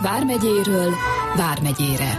Vármegyéről Vármegyére.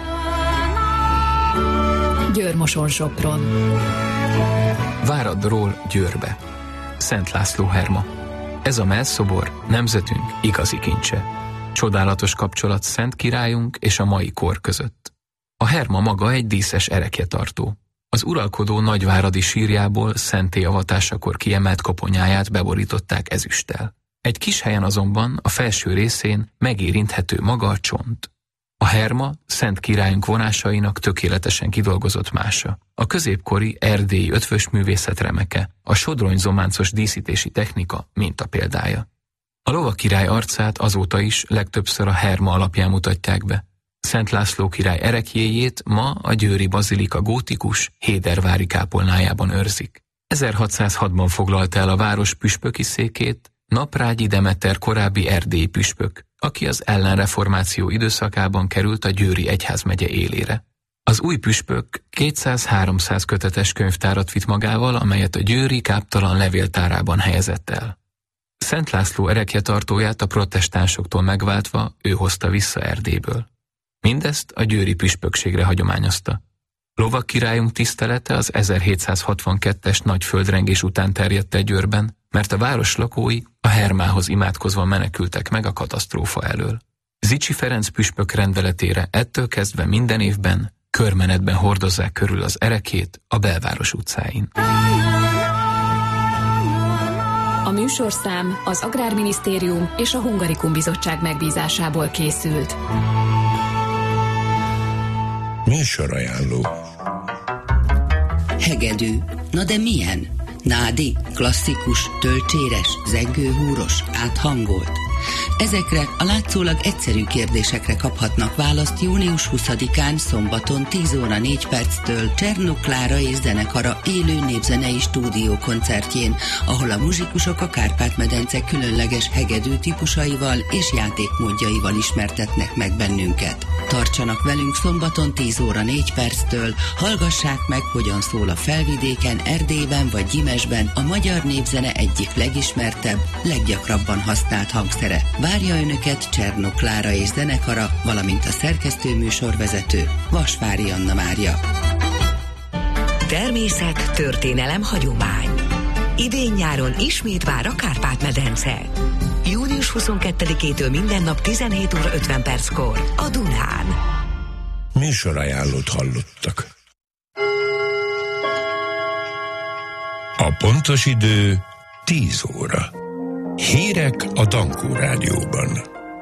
Győr-Moson-Sopron. Váradról Győrbe. Szent László Herma. Ez a mellszobor nemzetünk igazi kincse. Csodálatos kapcsolat Szent Királyunk és a mai kor között. A herma maga egy díszes erekjetartó. Az uralkodó nagyváradi sírjából szenté avatásakor kiemelt koponyáját beborították ezüsttel. Egy kis helyen azonban a felső részén megérinthető maga a csont. A herma Szent Királyunk vonásainak tökéletesen kidolgozott mása. A középkori erdélyi ötvösművészet remeke, a sodronyzománcos díszítési technika mintapéldája. A lovakirály arcát azóta is legtöbbször a herma alapján mutatják be. Szent László király ereklyéjét ma a győri bazilika gótikus hédervári kápolnájában őrzik. 1606-ban foglalta el a város püspöki székét Naprágyi Demeter korábbi erdélyi püspök, aki az ellenreformáció időszakában került a győri egyházmegye élére. Az új püspök 200-300 kötetes könyvtárat vitt magával, amelyet a győri káptalan levéltárában helyezett el. Szent László erekjetartóját a protestánsoktól megváltva ő hozta vissza Erdélyből. Mindezt a győri püspökségre hagyományozta. Lovakirályunk tisztelete az 1762-es nagy földrengés után terjedt el Győrben, mert a város lakói a hermához imádkozva menekültek meg a katasztrófa elől. Zichy Ferenc püspök rendeletére ettől kezdve minden évben körmenetben hordozzák körül az erekét a belváros utcáin. A műsorszám az Agrárminisztérium és a Hungarikum Bizottság megbízásából készült. Műsorajánló. Hegedű. Na de milyen? Nádi, klasszikus, tölcséres, zengőhúros, áthangolt. Ezekre a látszólag egyszerű kérdésekre kaphatnak választ június 20-án szombaton 10 óra 4 perctől Csernuk Klára és zenekara élő népzenei stúdió koncertjén, ahol a muzsikusok a Kárpát-medence különleges hegedű típusaival és játékmódjaival ismertetnek meg bennünket. Tartsanak velünk szombaton 10 óra 4 perctől, hallgassák meg, hogyan szól a Felvidéken, Erdélyben vagy Gyimesben a magyar népzene egyik legismertebb, leggyakrabban használt hangszere. Várja Önöket Csernuk Klára és zenekara, valamint a szerkesztő műsorvezető Vasvári Anna Mária. Természet, történelem, hagyomány. Idén-nyáron ismét vár a Kárpát-medence. Június 22-től minden nap 17 óra 50 perckor a Dunán. Műsorajánlót hallottak. A pontos idő 10 óra. Hírek a Dankó Rádióban.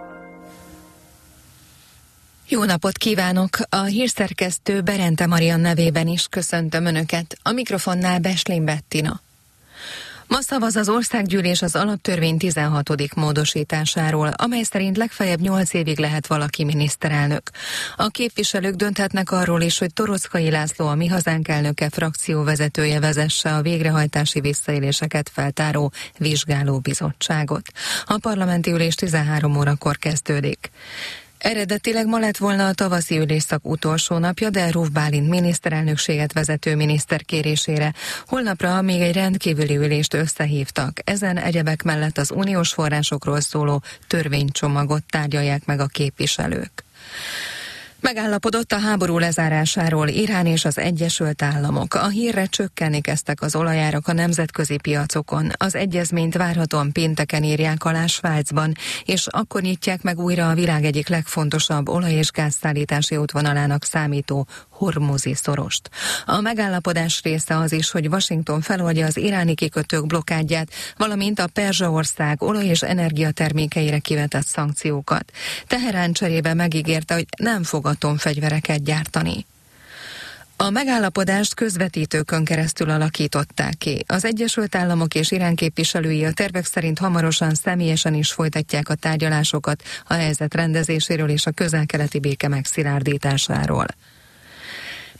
Jó napot kívánok! A hírszerkesztő Berente Marian nevében is köszöntöm Önöket. A mikrofonnál Beslin Bettina. Ma szavaz az országgyűlés az alaptörvény 16. módosításáról, amely szerint legfeljebb 8 évig lehet valaki miniszterelnök. A képviselők dönthetnek arról is, hogy Torockai László, a Mi Hazánk elnöke, frakcióvezetője vezesse a végrehajtási visszaéléseket feltáró vizsgálóbizottságot. A parlamenti ülés 13 órakor kezdődik. Eredetileg ma lett volna a tavaszi ülésszak utolsó napja, de Ruf Bálint miniszterelnökséget vezető miniszter kérésére holnapra még egy rendkívüli ülést összehívtak. Ezen egyebek mellett az uniós forrásokról szóló törvénycsomagot tárgyalják meg a képviselők. Megállapodott a háború lezárásáról Irán és az Egyesült Államok. A hírre csökkenni kezdtek az olajárak a nemzetközi piacokon. Az egyezményt várhatóan pénteken írják alá Svájcban, és akkor nyitják meg újra a világ egyik legfontosabb olaj- és gázszállítási útvonalának számító Hormuzi szorost. A megállapodás része az is, hogy Washington feloldja az iráni kikötők blokkádját, valamint a Perzsaország olaj- és energiatermékeire kivetett szankciókat. Teherán cserébe megígérte, hogy nem fog atomfegyvereket gyártani. A megállapodást közvetítőkön keresztül alakították ki. Az Egyesült Államok és Irán képviselői a tervek szerint hamarosan személyesen is folytatják a tárgyalásokat a helyzet rendezéséről és a közel-keleti béke megszilárdításáról.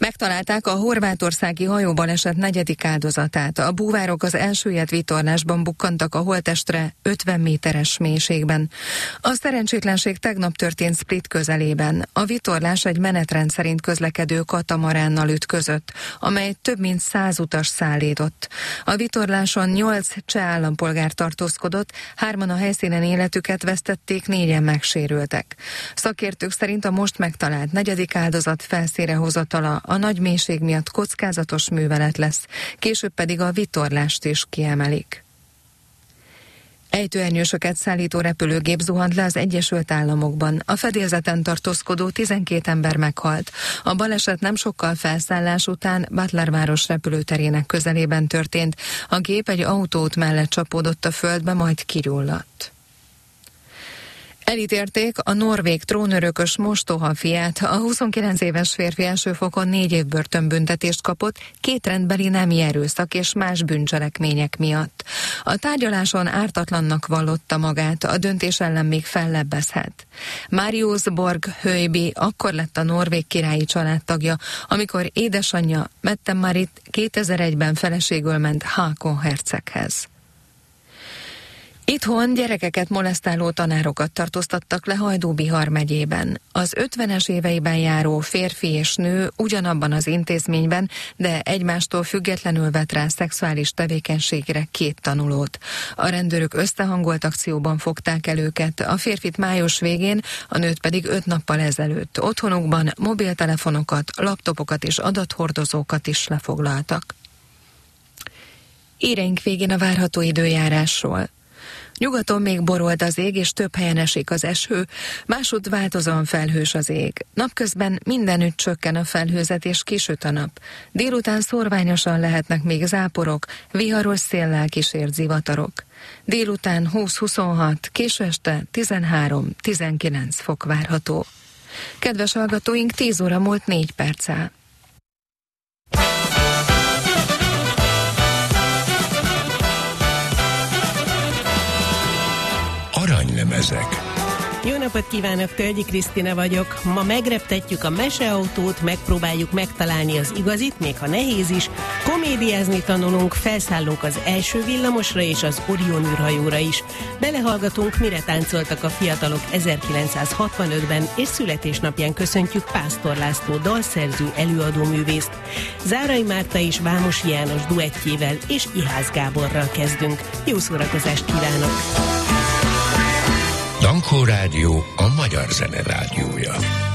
Megtalálták a horvátországi hajóbaleset 4. áldozatát. A búvárok az elsüllyedt vitorlásban bukkantak a holttestre 50 méteres mélységben. A szerencsétlenség tegnap történt Split közelében. A vitorlás egy menetrend szerint közlekedő katamaránnal ütközött, amely több mint 100 utas szállított. A vitorláson 8 cseh állampolgár tartózkodott, 3-an a helyszínen életüket vesztették, 4-en megsérültek. Szakértők szerint a most megtalált 4. áldozat felszínre hozatala a nagy mélység miatt kockázatos művelet lesz, később pedig a vitorlást is kiemelik. Ejtőernyősöket szállító repülőgép zuhant le az Egyesült Államokban. A fedélzeten tartózkodó 12 ember meghalt. A baleset nem sokkal felszállás után Butler város repülőterének közelében történt. A gép egy autóút mellett csapódott a földbe, majd kigyulladt. Elítélték a norvég trónörökös mostoha fiát. A 29 éves férfi első fokon 4 év börtönbüntetést kapott 2 rendbeli nemi erőszak és más bűncselekmények miatt. A tárgyaláson ártatlannak vallotta magát, a döntés ellen még fellebbezhet. Marius Borg Höjby akkor lett a norvég királyi családtagja, amikor édesanyja Mette-Marit 2001-ben feleségül ment Hákon herceghez. Itthon gyerekeket molesztáló tanárokat tartóztattak le Hajdú-Bihar megyében. Az 50-es éveiben járó férfi és nő ugyanabban az intézményben, de egymástól függetlenül vett rá szexuális tevékenységre 2 tanulót. A rendőrök összehangolt akcióban fogták el őket, a férfit május végén, a nőt pedig 5 nappal ezelőtt. Otthonukban mobiltelefonokat, laptopokat és adathordozókat is lefoglaltak. Éreink végén a várható időjárásról. Nyugaton még borold az ég, és több helyen esik az eső, másút változóan felhős az ég. Napközben mindenütt csökken a felhőzet és kisüt a nap. Délután szórványosan lehetnek még záporok, viharos széllel kísért zivatarok. Délután 20-26, késő este 13-19 fok várható. Kedves hallgatóink, 10 óra múlt 4 perccel. Aranylemezek. Jó napot kívánok, Tölgyi Krisztina vagyok. Ma megreptetjük a meseautót, megpróbáljuk megtalálni az igazit, még ha nehéz is. Komédiázni tanulunk, felszállunk az első villamosra és az Orion űrhajóra is. Belehallgatunk, mire táncoltak a fiatalok 1965-ben, és születésnapján köszöntjük Pásztor László dalszerző előadóművészt. Zárai Márta és Vámos János duettjével és Ihász Gáborral kezdünk. Jó szórakozást kívánok! Dankó Rádió, a magyar zene rádiója.